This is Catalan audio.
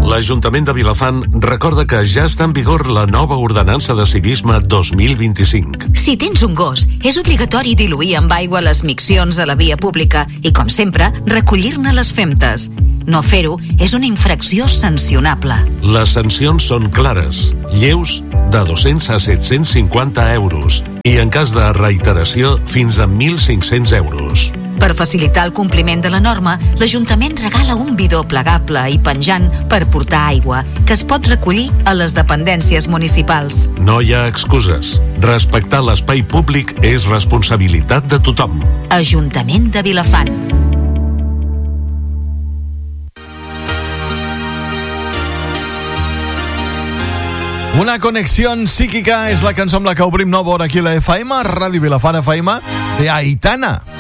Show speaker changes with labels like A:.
A: L'Ajuntament de Vilafant recorda que ja està en vigor la nova ordenança de civisme 2025.
B: Si tens un gos, és obligatori diluir amb aigua les miccions a la via pública i, com sempre, recollir-ne les femtes. No fer-ho és una infracció sancionable.
A: Les sancions són clares, lleus de 200 a 750 euros i, en cas de reiteració, fins a 1.500 euros.
B: Per facilitar el compliment de la norma, l'Ajuntament regala un bidó plegable i penjant per portar aigua, que es pot recollir a les dependències municipals.
A: No hi ha excuses. Respectar l'espai públic és responsabilitat de tothom.
B: Ajuntament de Vilafant.
C: Una connexió psíquica és la cançó amb la que obrim nova hora aquí a la FM, Ràdio Vilafant FM, de Aitana.